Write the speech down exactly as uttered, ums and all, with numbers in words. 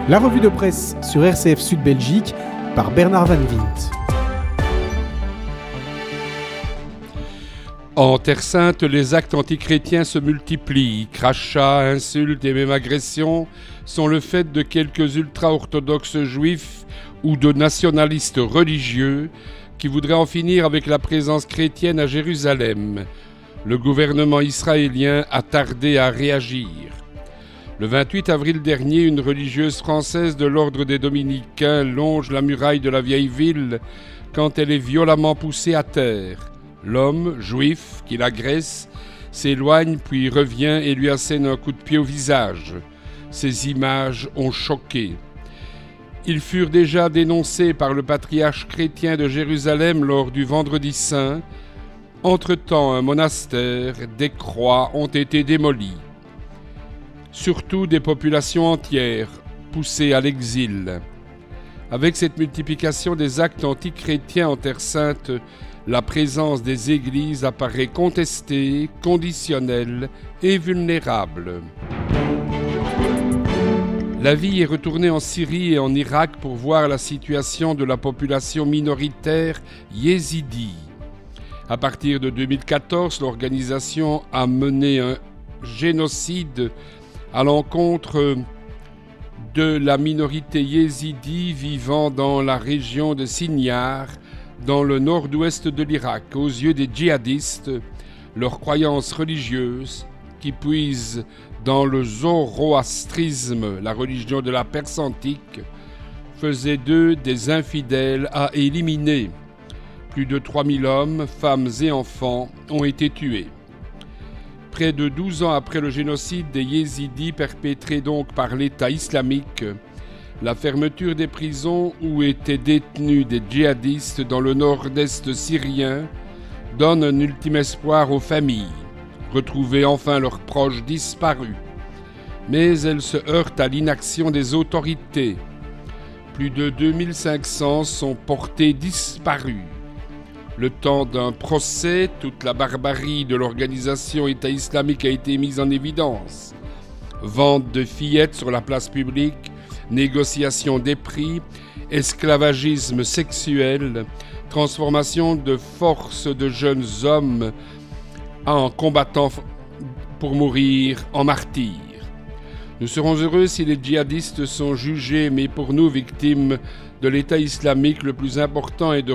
La revue de presse sur R C F Sud Belgique par Bernard Van Wint. En Terre Sainte, les actes antichrétiens se multiplient. Crachats, insultes et même agressions sont le fait de quelques ultra-orthodoxes juifs ou de nationalistes religieux qui voudraient en finir avec la présence chrétienne à Jérusalem. Le gouvernement israélien a tardé à réagir. Le vingt-huit avril dernier, une religieuse française de l'ordre des Dominicains longe la muraille de la vieille ville quand elle est violemment poussée à terre. L'homme, juif, qui l'agresse, s'éloigne puis revient et lui assène un coup de pied au visage. Ces images ont choqué. Ils furent déjà dénoncés par le patriarche chrétien de Jérusalem lors du Vendredi Saint. Entre-temps, un monastère, des croix ont été démolies. Surtout des populations entières, poussées à l'exil. Avec cette multiplication des actes antichrétiens en Terre Sainte, la présence des églises apparaît contestée, conditionnelle et vulnérable. La vie est retournée en Syrie et en Irak pour voir la situation de la population minoritaire yézidi. À partir de deux mille quatorze, l'organisation a mené un génocide à l'encontre de la minorité yézidi vivant dans la région de Sinjar, dans le nord-ouest de l'Irak. Aux yeux des djihadistes, leurs croyances religieuses, qui puisent dans le zoroastrisme, la religion de la Perse antique, faisaient d'eux des infidèles à éliminer. Plus de trois mille hommes, femmes et enfants ont été tués. Près de douze ans après le génocide des Yézidis perpétré donc par l'État islamique, la fermeture des prisons où étaient détenus des djihadistes dans le nord-est syrien donne un ultime espoir aux familles, retrouver enfin leurs proches disparus. Mais elles se heurtent à l'inaction des autorités. Plus de deux mille cinq cents sont portés disparus. Le temps d'un procès, toute la barbarie de l'organisation État islamique a été mise en évidence. Vente de fillettes sur la place publique, négociation des prix, esclavagisme sexuel, transformation de force de jeunes hommes en combattants pour mourir en martyrs. Nous serons heureux si les djihadistes sont jugés, mais pour nous, victimes de l'État islamique, le plus important est de